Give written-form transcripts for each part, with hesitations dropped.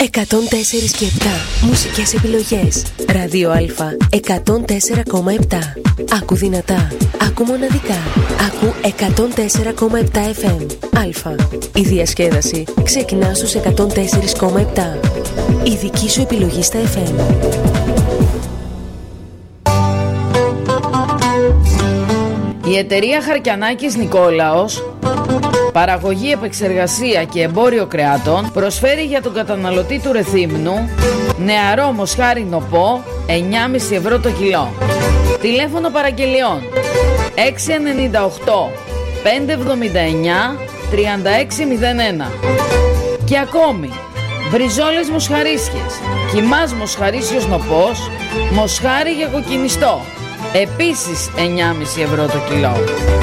104 και 7. Μουσικές επιλογές. Ράδιο Α 104,7. Άκου δυνατά. Άκου μοναδικά. Άκου 104,7 FM. Α. Η διασκέδαση ξεκινά στους 104,7. Η δική σου επιλογή στα FM. Η εταιρεία Χαρκιανάκης Νικόλαος, παραγωγή, επεξεργασία και εμπόριο κρεάτων, προσφέρει για τον καταναλωτή του Ρεθύμνου νεαρό μοσχάρι νοπό 9,5 ευρώ το κιλό. Τηλέφωνο παραγγελιών 698 579 3601. Και ακόμη μπριζόλες μοσχαρίσιες, κιμάς μοσχαρίσιος νοπός, μοσχάρι για κοκκινιστό, επίσης 9,5 ευρώ το κιλό.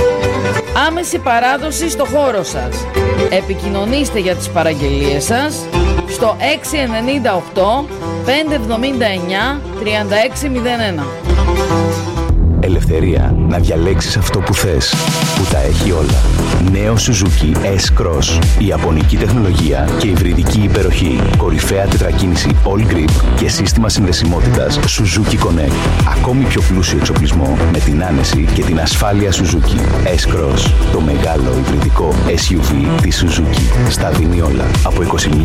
Άμεση παράδοση στο χώρο σας. Επικοινωνήστε για τις παραγγελίες σας στο 698 579 3601. Ελευθερία να διαλέξεις αυτό που θες, που τα έχει όλα. Νέο Suzuki S-Cross. Ιαπωνική τεχνολογία και υβριδική υπεροχή. Κορυφαία τετρακίνηση All Grip και σύστημα συνδεσιμότητας Suzuki Connect. Ακόμη πιο πλούσιο εξοπλισμό με την άνεση και την ασφάλεια Suzuki. S-Cross. Το μεγάλο υβριδικό SUV της Suzuki. Στα δίνει όλα. Από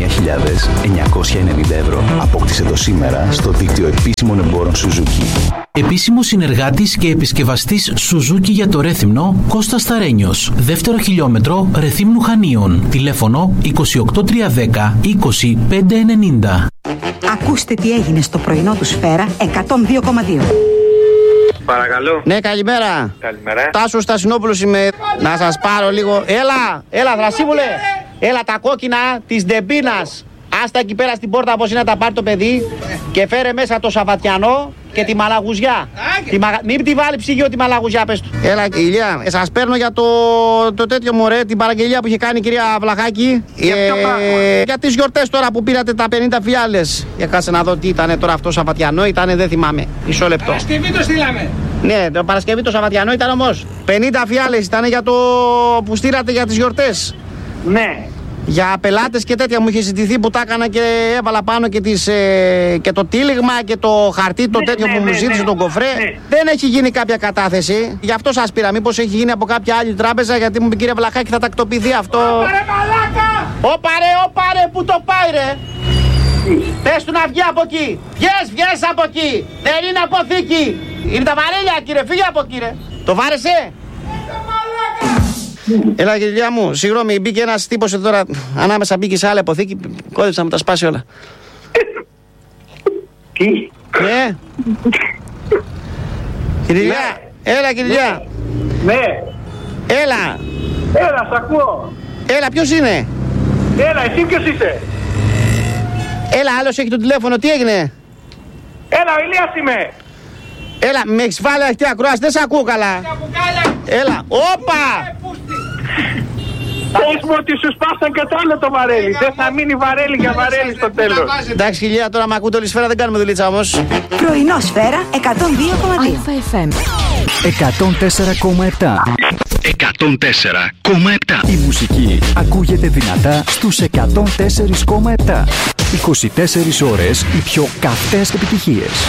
21.990 ευρώ. Απόκτησε το σήμερα στο δίκτυο επίσημων εμπόρων Suzuki. Επίσημος συνεργάτης και επισκευαστής Suzuki για το Ρέθυμνο, Κώστας Σταρένιος. Δεύτερο χιλιόμετρο Ρεθύμνου Χανίων. Τηλέφωνο 28310 20590. Ακούστε τι έγινε στο πρωινό του Σφαίρα 102,2. Παρακαλώ. Ναι, καλημέρα. Καλημέρα. Τάσος Στασινόπουλος είμαι. Να σας πάρω λίγο. Έλα, Θρασίβουλε. Έλα τα κόκκινα της Ντεμπίνας. Άστα εκεί πέρα στην πόρτα πως είναι να τα πάρει το παιδί. Και φέρε μέσα το Σαββατιανό και τη μαλαγουζιά. Μην τη βάλει ψυγείο τη μαλαγουζιά, πες του. Έλα, Ηλία, σας παίρνω για το τέτοιο μωρέ, την παραγγελία που είχε κάνει η κυρία Βλαχάκη. Για τις γιορτές τώρα που πήρατε τα 50 φιάλες. Για κάτσε να δω τι ήταν τώρα αυτό Σαββατιανό, ήτανε, δεν θυμάμαι. Μισό λεπτό. Παρασκευή το στείλαμε. Ναι, το Παρασκευή το Σαββατιανό ήταν όμως. 50 φιάλες ήταν για το που στείλατε για τις γιορτές. Ναι. Για πελάτες και τέτοια μου είχε ζητηθεί που τα έκανα και έβαλα πάνω και το τύλιγμα και το χαρτί το τέτοιο που μου ζήτησε τον κοφρέ. Δεν έχει γίνει κάποια κατάθεση. Γι' αυτό σας πήρα. Μήπως έχει γίνει από κάποια άλλη τράπεζα, γιατί μου είπε κύριε Βλαχάκη θα τακτοποιηθεί αυτό. Όπαρε μαλάκα! Όπαρε, που το πάει ρε! Πες του να βγει από εκεί! Βγες από εκεί! Δεν είναι αποθήκη! Είναι τα βαρέλια κύριε, φύγε από εκεί ρε! Το βάρεσε! Έλα κυρία μου, συγγνώμη, μπήκε ένας τύπος τώρα ανάμεσα, μπήκε σε άλλη αποθήκη, κόντεψα να μου τα σπάσει όλα. Τι? Ναι. Κυρία, έλα κυρία. Ναι. Έλα. Έλα, σ' ακούω. Έλα, ποιος είναι? Έλα, εσύ ποιος είσαι? Έλα, άλλος έχει το τηλέφωνο, τι έγινε? Έλα, ο Ηλίας είμαι. Έλα, με έχεις βάλει αυτή ακρόαση, δεν σ' ακούω καλά. Έλα, όπα! Πες μου ότι σου σπάσαν κατά άλλο το βαρέλι. Δεν θα μείνει βαρέλι για βαρέλι στο τέλος. Εντάξει χιλιά, τώρα με ακούτε όλη σφαίρα, δεν κάνουμε δουλίτσα όμως. Πρωινό Σφαίρα 102,2. ΑΦΜ 104,7. 104,7. Η μουσική ακούγεται δυνατά στους 104,7. 24 ώρες οι πιο καυτές επιτυχίες.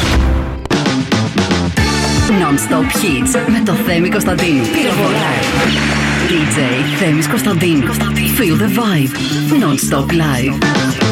Non-stop hits με το Θέμη Κωνσταντίνου. DJ Θέμης Κωνσταντίνου. Feel the vibe. Non-stop live.